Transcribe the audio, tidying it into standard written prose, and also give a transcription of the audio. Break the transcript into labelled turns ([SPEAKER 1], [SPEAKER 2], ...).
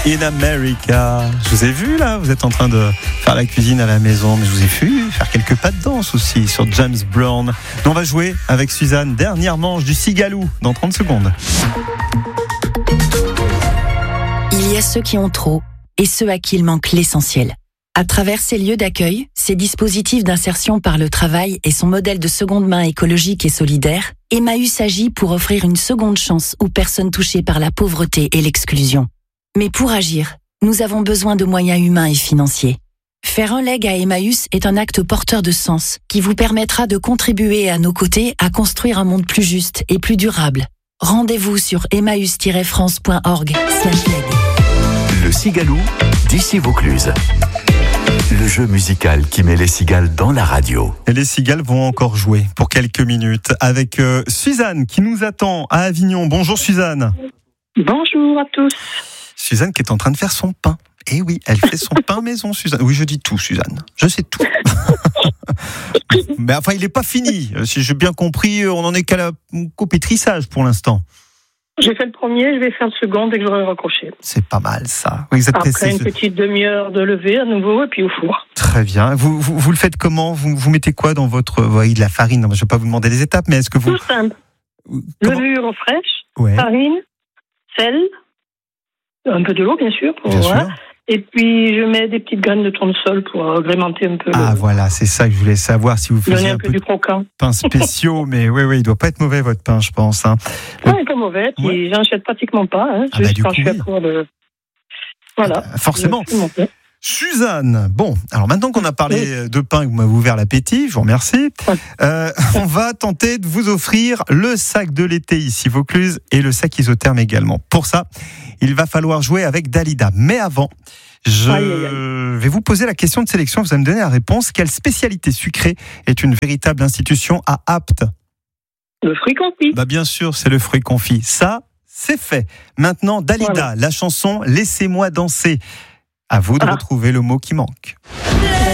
[SPEAKER 1] In America. Je vous ai vu là, vous êtes en train de faire la cuisine à la maison, mais je vous ai vu faire quelques pas de danse aussi sur James Brown. On va jouer avec Suzanne, dernière manche du Cigalou dans 30 secondes.
[SPEAKER 2] Il y a ceux qui ont trop et ceux à qui il manque l'essentiel. À travers ces lieux d'accueil, ces dispositifs d'insertion par le travail et son modèle de seconde main écologique et solidaire, Emmaüs agit pour offrir une seconde chance aux personnes touchées par la pauvreté et l'exclusion. Mais pour agir, nous avons besoin de moyens humains et financiers. Faire un leg à Emmaüs est un acte porteur de sens qui vous permettra de contribuer à nos côtés à construire un monde plus juste et plus durable. Rendez-vous sur emmaüs-france.org/leg.
[SPEAKER 3] Le Cigalou d'ici Vaucluse. Le jeu musical qui met les cigales dans la radio.
[SPEAKER 1] Et les cigales vont encore jouer pour quelques minutes avec Suzanne qui nous attend à Avignon. Bonjour Suzanne.
[SPEAKER 4] Bonjour à tous.
[SPEAKER 1] Suzanne qui est en train de faire son pain. Eh oui, elle fait son pain maison, Suzanne. Oui, je dis tout, Suzanne. Je sais tout. Mais enfin, il n'est pas fini. Si j'ai bien compris, on n'en est qu'au pétrissage pour l'instant.
[SPEAKER 4] J'ai fait le premier, je vais faire le second dès que j'aurai raccroché.
[SPEAKER 1] C'est pas mal ça. Oui,
[SPEAKER 4] après une petite demi-heure de lever à nouveau et puis au four.
[SPEAKER 1] Très bien. Vous le faites comment ? Vous mettez quoi dans votre... Oui, de la farine. Je ne vais pas vous demander les étapes, mais est-ce que vous...
[SPEAKER 4] Tout simple. Levure fraîche,
[SPEAKER 1] ouais.
[SPEAKER 4] Farine, sel, un peu de l'eau bien sûr.
[SPEAKER 1] Bien sûr.
[SPEAKER 4] Et puis je mets des petites graines de tournesol pour agrémenter un peu.
[SPEAKER 1] Ah voilà, c'est ça que je voulais savoir, si vous faisiez
[SPEAKER 4] un peu du croquant.
[SPEAKER 1] Pain spéciaux, mais oui, il doit pas être mauvais votre pain, je pense. Hein.
[SPEAKER 4] Non, il est pas mauvais, puis j'en achète pratiquement pas. Juste quand je fais pour le... Voilà.
[SPEAKER 1] Forcément. Suzanne, bon, alors maintenant qu'on a parlé de pain, que vous m'avez ouvert l'appétit, je vous remercie. On va tenter de vous offrir le sac de l'été ici Vaucluse et le sac isotherme également. Pour ça, il va falloir jouer avec Dalida. Mais avant, je vais vous poser la question de sélection. Vous allez me donner la réponse. Quelle spécialité sucrée est une véritable institution à Apt ?
[SPEAKER 4] Le fruit confit.
[SPEAKER 1] Bien sûr, c'est le fruit confit. Ça, c'est fait. Maintenant, Dalida, la chanson « Laissez-moi danser ». À vous de retrouver le mot qui manque.